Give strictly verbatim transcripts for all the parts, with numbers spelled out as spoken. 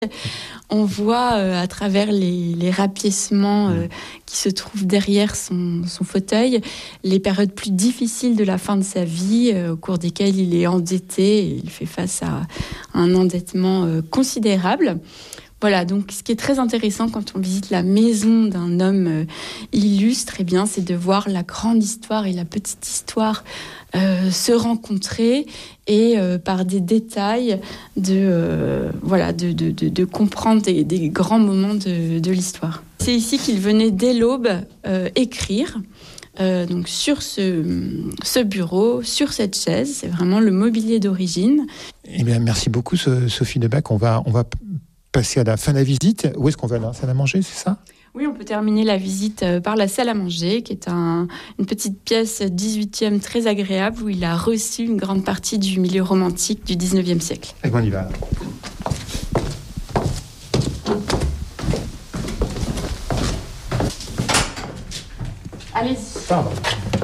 On voit euh, à travers les, les rapiècements euh, qui se trouvent derrière son, son fauteuil, les périodes plus difficiles de la fin de sa vie, euh, au cours desquelles il est endetté, et il fait face à un endettement euh, considérable. Voilà, donc ce qui est très intéressant quand on visite la maison d'un homme euh, illustre, eh bien, c'est de voir la grande histoire et la petite histoire euh, se rencontrer et euh, par des détails de, euh, voilà, de, de, de, de comprendre des, des grands moments de, de l'histoire. C'est ici qu'il venait dès l'aube euh, écrire. Euh, donc sur ce, ce bureau, sur cette chaise, c'est vraiment le mobilier d'origine. Eh bien, merci beaucoup Sophie Debac. On va, on va passer à la fin de la visite. Où est-ce qu'on va, là ? Salle à manger, c'est ça ? Oui, on peut terminer la visite par la salle à manger, qui est un, une petite pièce dix-huitième très agréable, où il a reçu une grande partie du milieu romantique du dix-neuvième siècle. Et bon, on y va. Allez-y. Pardon.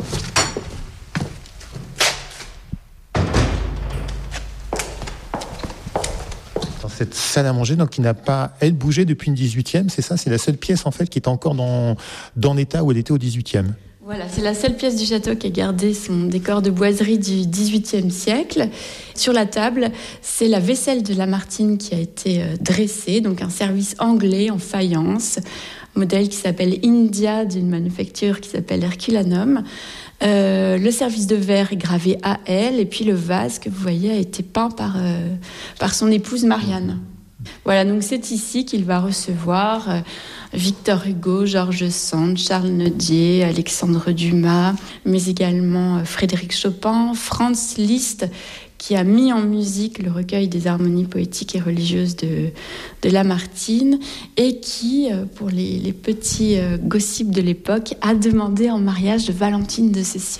Cette salle à manger, donc qui n'a pas, elle, bougé depuis une dix-huitième, c'est ça ? C'est la seule pièce, en fait, qui est encore dans, dans l'état où elle était au dix-huitième. Voilà, c'est la seule pièce du château qui a gardé son décor de boiserie du dix-huitième siècle. Sur la table, c'est la vaisselle de Lamartine qui a été dressée, donc un service anglais en faïence, modèle qui s'appelle India, d'une manufacture qui s'appelle Herculanum. Euh, le service de verre est gravé A L, et puis le vase que vous voyez a été peint par, euh, par son épouse Marianne. Voilà, donc c'est ici qu'il va recevoir euh, Victor Hugo, George Sand, Charles Nodier, Alexandre Dumas, mais également euh, Frédéric Chopin, Franz Liszt, qui a mis en musique le recueil des harmonies poétiques et religieuses de, de Lamartine, et qui, pour les, les petits euh, gossips de l'époque, a demandé en mariage de Valentine de Cessia.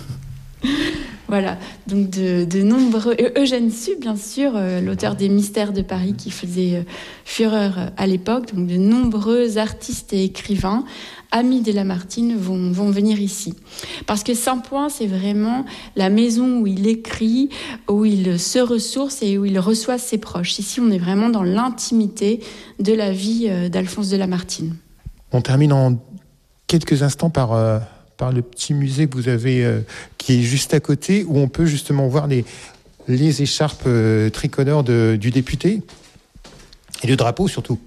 Voilà, donc de, de nombreux... Eugène Sue, bien sûr, euh, l'auteur des Mystères de Paris qui faisait euh, fureur euh, à l'époque, donc de nombreux artistes et écrivains amis de Lamartine vont, vont venir ici. Parce que Saint-Point, c'est vraiment la maison où il écrit, où il se ressource et où il reçoit ses proches. Ici, on est vraiment dans l'intimité de la vie euh, d'Alphonse de Lamartine. On termine en quelques instants par... Euh... par le petit musée que vous avez, euh, qui est juste à côté, où on peut justement voir les, les écharpes euh, tricolores de, du député, et le drapeau surtout.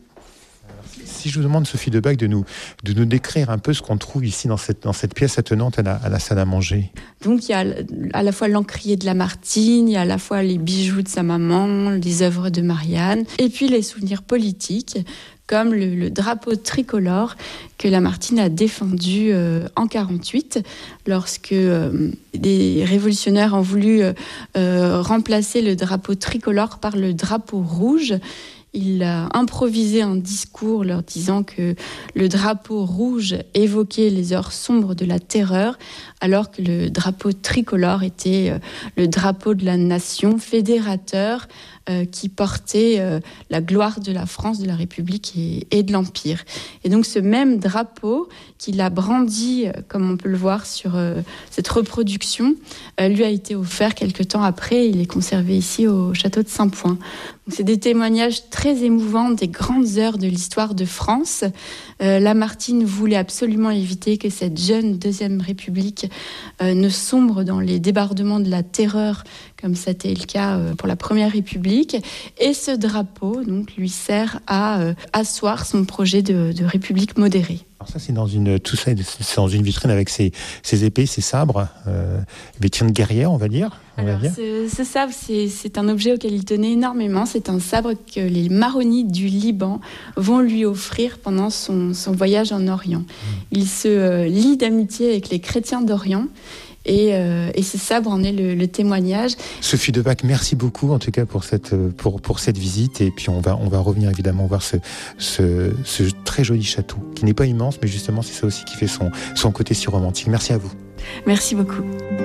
Si je vous demande, Sophie Debac, de nous, de nous décrire un peu ce qu'on trouve ici dans cette, dans cette pièce attenante à la, à la salle à manger. Donc il y a à la fois l'encrier de Lamartine, il y a à la fois les bijoux de sa maman, les œuvres de Marianne, et puis les souvenirs politiques, comme le, le drapeau tricolore que Lamartine a défendu euh, en quarante-huit, lorsque euh, des révolutionnaires ont voulu euh, remplacer le drapeau tricolore par le drapeau rouge. Il a improvisé un discours leur disant que le drapeau rouge évoquait les heures sombres de la terreur, alors que le drapeau tricolore était le drapeau de la nation fédérateur euh, qui portait euh, la gloire de la France, de la République et, et de l'Empire. Et donc ce même drapeau qu'il a brandi, comme on peut le voir sur euh, cette reproduction, euh, lui a été offert quelque temps après. Il est conservé ici au château de Saint-Point. Donc, c'est des témoignages très émouvants des grandes heures de l'histoire de France. Euh, Lamartine voulait absolument éviter que cette jeune Deuxième République euh, ne sombre dans les débordements de la terreur, comme c'était le cas euh, pour la Première République. Et ce drapeau donc, lui sert à euh, asseoir son projet de, de République modérée. Alors ça, c'est dans une, tout ça, c'est dans une vitrine avec ses, ses épées, ses sabres, euh, vitrine guerrière, on va dire. On Alors, va dire. Ce, ce sabre, c'est, c'est un objet auquel il tenait énormément. C'est un sabre que les maronites du Liban vont lui offrir pendant son, son voyage en Orient. Il se euh, lie d'amitié avec les chrétiens d'Orient. Et, euh, et ce sabre en est le, le témoignage. Sophie Debac, merci beaucoup en tout cas pour cette, pour, pour cette visite. Et puis on va, on va revenir évidemment voir ce, ce, ce très joli château, qui n'est pas immense, mais justement c'est ça aussi qui fait son, son côté si romantique. Merci à vous. Merci beaucoup.